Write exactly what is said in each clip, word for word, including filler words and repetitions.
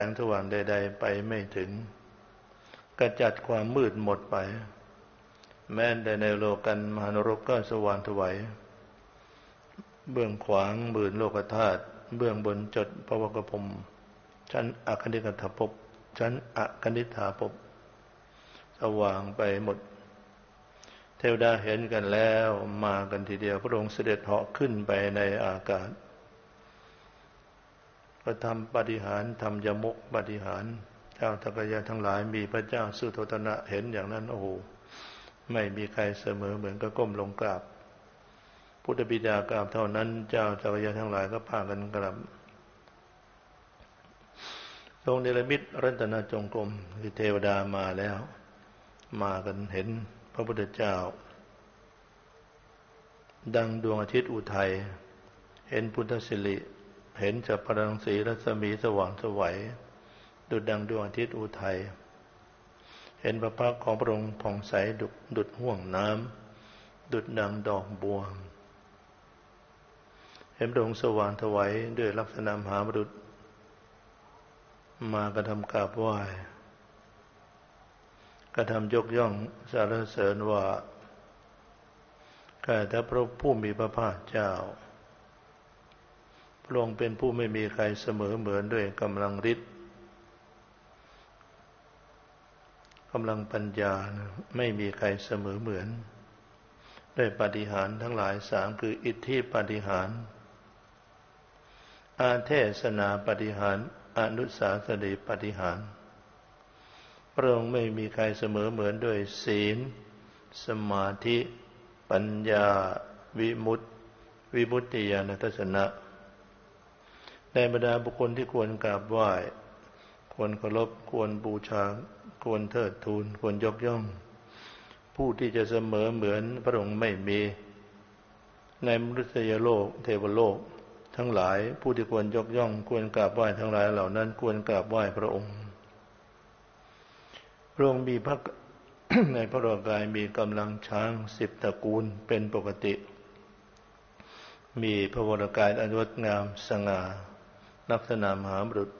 งสว่างใดๆไปไม่ถึงกระจัดความมืดหมดไปแม้แต่ในโลกันมหานรกก็สว่างไสวเบื้องขวางหมื่นโลกธาตุเบื้องบนจดภวกพรหมชั้นอคณิกถภพชั้นอคณิธาภพสว่างไปหมดเทวดาเห็นกันแล้วมากันทีเดียวพระองค์เสด็จเหาะขึ้นไปในอากาศก็ทำปาฏิหาริย์ทำยมกปาฏิหาริย์เจ้าทักยะทั้งหลายมีพระเจ้าสุโธทนะเห็นอย่างนั้นโอ้โหไม่มีใครเสมอเหมือนก็ก้มลงกราบพุทธบิดากราบเท่านั้นเจ้าจักรยานทั้งหลายก็พากันกราบทรงเนรมิตรัตนจงกรมคือเทวดามาแล้วมากันเห็นพระพุทธเจ้าดังดวงอาทิตย์อุทัยเห็นพุทธสิริเห็นจักรรังสีรัศมีสว่างไสวดุจดังดวงอาทิตย์อุทัยเห็นพระพักตร์ของพระองค์ผ่องใสดุจดุจห่วงน้ำดุจดังดอกบัวเห็นพระองค์สว่างไสวด้วยลักษณะมหาบุรุษมากระทำกราบไหว้กระทำยกย่องสรรเสริญว่าข้าแต่พระผู้มีพระภาคเจ้าพระองค์เป็นผู้ไม่มีใครเสมอเหมือนด้วยกำลังฤทธิ์กำลังปัญญาไม่มีใครเสมอเหมือนด้วยปาฏิหาริย์ทั้งหลายสามคืออิทธิปาฏิหาริย์อาเทศนาปาฏิหาริย์อนุสาสนีปาฏิหาริย์พระองค์ไม่มีใครเสมอเหมือนด้วยศีลสมาธิปัญญาวิมุตติวิมุตติญาณทัศนะในบรรดาบุคคลที่ควรกราบไหว้ควรเคารพควรบูชาควรเทิดทูนควรยกย่องผู้ที่จะเสมอเหมือนพระองค์ไม่มีในมนุษยโลกเทวโลกทั้งหลายผู้ที่ควรยกย่องควรกราบไหว้ทั้งหลายเหล่านั้นควรกราบไหว้พระองค์พระองค์มีพระ ในพระโลกายมีกำลังช้างสิบตระกูลเป็นปกติมีพระวรกายอันงดงามสง่าลักษณะมหาบุรุษ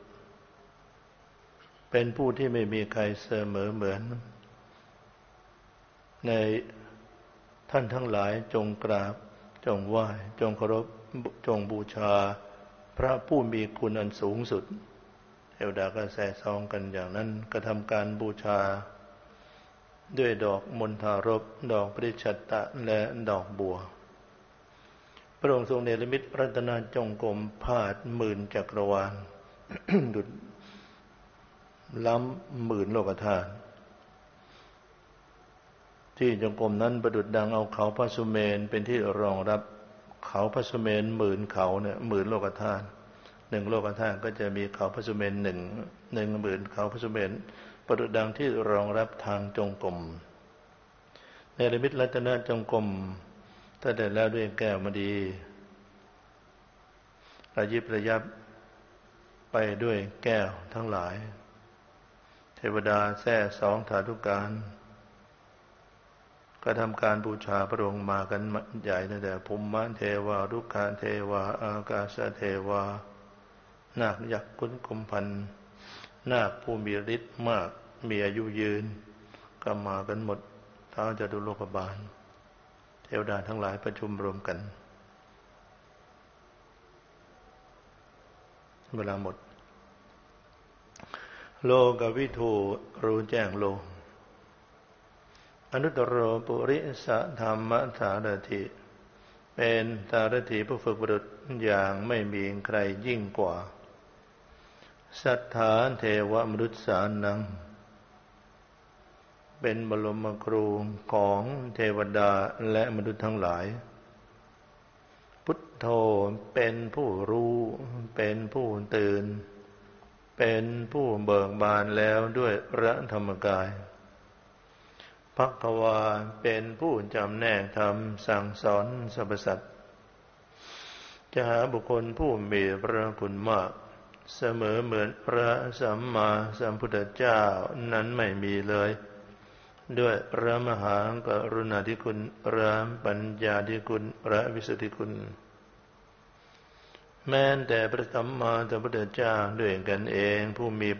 เป็นผู้ที่ไม่มีใครเสมอเหมือนในท่านทั้งหลายจงกราบจงไหว้จงเคารพจงบูชาพระผู้มีคุณอันสูงสุดเทวดาก็แส่ซองกันอย่างนั้นกระทำการบูชาด้วยดอกมณฑารพดอกปริชัตตะและดอกบัวพระองค์ทรงเนรมิตรัตนจงกรมพาดหมื่นจักรวาล ดุจล้ำหมื่นโลกธาตุที่จงกรมนั้นประดุจดังเอาเขาพระสุเมรุเป็นที่รองรับเขาพระสุเมรุหมื่นเขาเนี่ยหมื่นโลกธาตุหนึ่งโลกธาตุก็จะมีเขาพระสุเมรุหนึ่งหนึ่งหมื่นเขาพระสุเมรุประดุจดังที่รองรับทางจงกรมเนรมิตรัตนจงกรมถ้าได้แล้วด้วยแก้วมณีระยิบระยับไปด้วยแก้วทั้งหลายเทวดาแท้สองถาธุการก็ทำการบูชาพระองค์มากันใหญ่ตั้งแต่ภูมิเทวารุกขเทวาอากาศเทวานาคยักษ์คุ้นกุมพันธ์นาคผู้มีฤทธิ์มากมีอายุยืนก็มากันหมดท้าวจตุโลกบาลเทวดาทั้งหลายประชุมรวมกันเวลาหมดโลกวิทูรู้แจ้งโลกอนุตตรปุริสธรรมสารถิเป็นสารถีผู้ฝึกบุรุษอย่างไม่มีใครยิ่งกว่าสัทธาเทวมนุษย์สานังเป็นบรมครูของเทวดาและมนุษย์ทั้งหลายพุทโธเป็นผู้รู้เป็นผู้ตื่นเป็นผู้เบิกบานแล้วด้วยพระธรรมกายภัคควาเป็นผู้จำแนกธรรมสั่งสอนสรรพสัตว์จะหาบุคคลผู้มีพระคุณมากเสมอเหมือนพระสัมมาสัมพุทธเจ้านั้นไม่มีเลยด้วยพระมหากรุณาธิคุณพระปัญญาธิคุณพระวิสุทธิคุณพแม้แต่พระสัมมาสัมพุทธเจ้าด้วยกันเองผู้มี